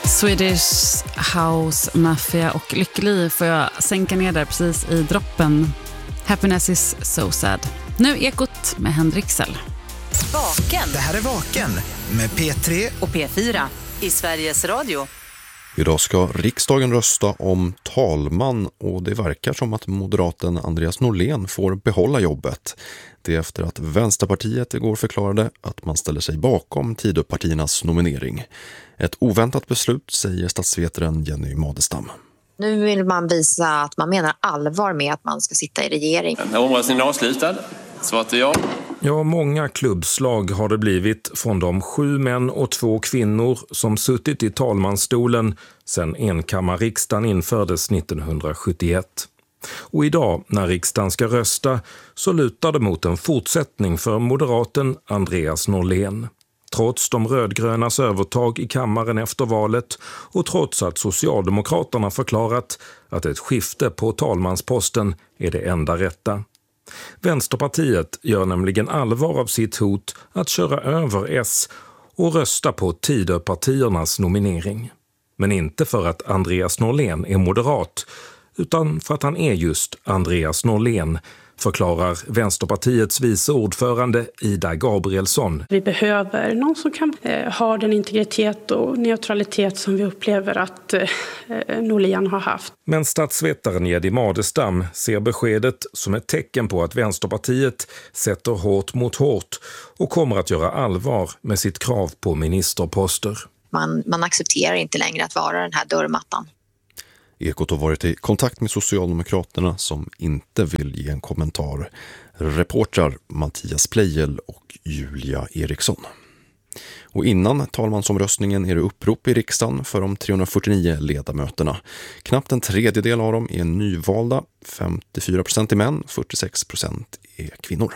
Swedish House Mafia och Lycklig får jag sänka ner där precis i droppen. Happiness is so sad. Nu Ekot med Henriksel. Vaken. Det här är Vaken med P3 och P4 i Sveriges Radio. Idag ska riksdagen rösta om talman och det verkar som att moderaten Andreas Norlén får behålla jobbet. Det är efter att Vänsterpartiet igår förklarade att man ställer sig bakom Tidöpartiernas nominering. Ett oväntat beslut, säger statsvetaren Jenny Madestam. Nu vill man visa att man menar allvar med att man ska sitta i regering. Omröstningen är avslutad. Svaret är ja. Ja, många klubbslag har det blivit från de 7 män och 2 kvinnor som suttit i talmansstolen sedan enkammarriksdagen infördes 1971. Och idag, när riksdagen ska rösta, så lutar det mot en fortsättning för moderaten Andreas Norlén. Trots de rödgrönas övertag i kammaren efter valet och trots att Socialdemokraterna förklarat att ett skifte på talmansposten är det enda rätta. Vänsterpartiet gör nämligen allvar av sitt hot att köra över S och rösta på Tidöpartiernas nominering. Men inte för att Andreas Norlén är moderat, utan för att han är just Andreas Norlén, förklarar Vänsterpartiets vice ordförande Ida Gabrielsson. Vi behöver någon som kan ha den integritet och neutralitet som vi upplever att Norlén har haft. Men statsvetaren Jenny Madestam ser beskedet som ett tecken på att Vänsterpartiet sätter hårt mot hårt och kommer att göra allvar med sitt krav på ministerposter. Man accepterar inte längre att vara den här dörrmattan. Ekot har varit i kontakt med Socialdemokraterna som inte vill ge en kommentar. Reportrar Mattias Pleijel och Julia Eriksson. Och innan talmansomröstningen är det upprop i riksdagen för de 349 ledamöterna. Knappt en tredjedel av dem är nyvalda, 54% är män, 46% är kvinnor.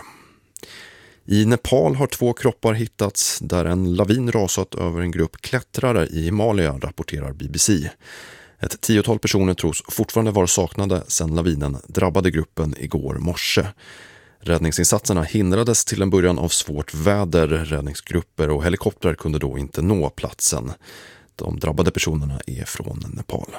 I Nepal har 2 kroppar hittats där en lavin rasat över en grupp klättrare i Himalaya, rapporterar BBC. Ett 10-tal personer tros fortfarande vara saknade sedan lavinen drabbade gruppen igår morse. Räddningsinsatserna hindrades till en början av svårt väder. Räddningsgrupper och helikoptrar kunde då inte nå platsen. De drabbade personerna är från Nepal.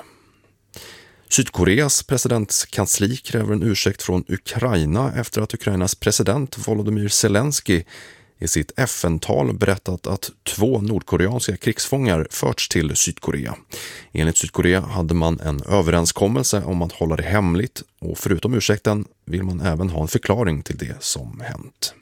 Sydkoreas presidentskansli kräver en ursäkt från Ukraina efter att Ukrainas president Volodymyr Zelensky i sitt FN-tal berättat att 2 nordkoreanska krigsfångar förts till Sydkorea. Enligt Sydkorea hade man en överenskommelse om att hålla det hemligt och förutom ursäkten vill man även ha en förklaring till det som hänt.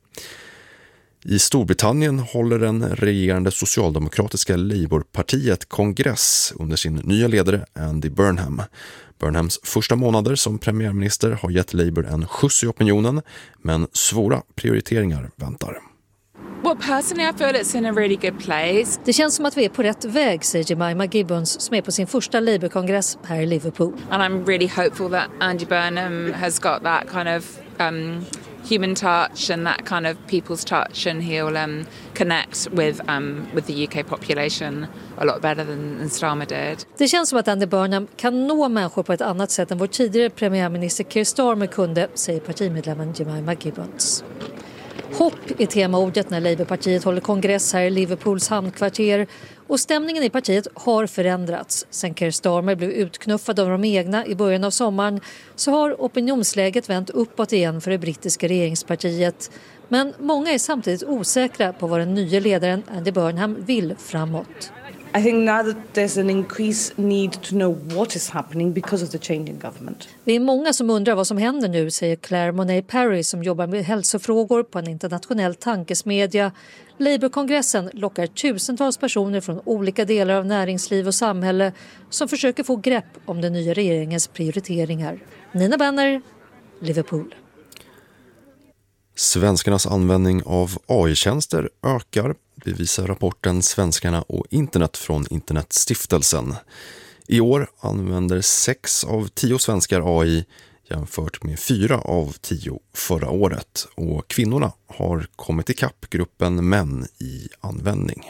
I Storbritannien håller den regerande socialdemokratiska Labourpartiet kongress under sin nya ledare Andy Burnham. Burnhams första månader som premiärminister har gett Labour en skjuts i opinionen, men svåra prioriteringar väntar. Well, personally, I feel it's in a really good place. Det känns som att vi är på rätt väg, säger Jemima Gibbons som är på sin första Labour-kongress här i Liverpool. And I'm really hopeful that Andy Burnham has got that kind of human touch and that kind of people's touch, and he'll connect with the UK population a lot better than Starmer did. Det känns som att Andy Burnham kan nå människor på ett annat sätt än vår tidigare premiärminister Keir Starmer kunde, säger partimedlemmen Jemima Gibbons. Hopp är temaordet när Labourpartiet håller kongress här i Liverpools hamnkvarter och stämningen i partiet har förändrats. Sen Keir Starmer blev utknuffad av de egna i början av sommaren så har opinionsläget vänt uppåt igen för det brittiska regeringspartiet. Men många är samtidigt osäkra på vad den nya ledaren Andy Burnham vill framåt. I think now that there's an increased need to know what is happening because of the change in government. Det är många som undrar vad som händer nu, säger Claire Monet-Parry som jobbar med hälsofrågor på en internationell tankesmedja. Labour-kongressen lockar tusentals personer från olika delar av näringsliv och samhälle som försöker få grepp om den nya regeringens prioriteringar. Nina Benner, Liverpool. Svenskarnas användning av AI-tjänster ökar, bevisar rapporten Svenskarna och internet från Internetstiftelsen. I år använder 6 av 10 svenskar AI jämfört med 4 av 10 förra året. Och kvinnorna har kommit ikapp gruppen män i användning.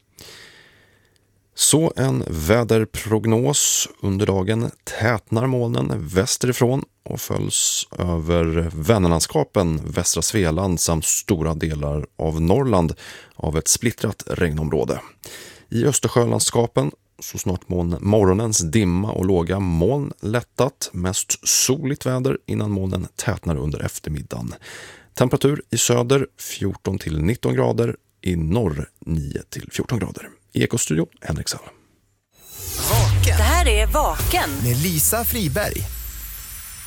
Så en väderprognos. Under dagen tätnar molnen västerifrån och följs över Vänerlandskapen, västra Svealand samt stora delar av Norrland av ett splittrat regnområde. I Östersjölandskapen så snart morgonens dimma och låga moln lättat. Mest soligt väder innan molnen tätnar under eftermiddagen. Temperatur i söder 14 till 19 grader, i norr 9 till 14 grader. I Ekostudio, Henrik Sall. Det här är Vaken med Lisa Friberg.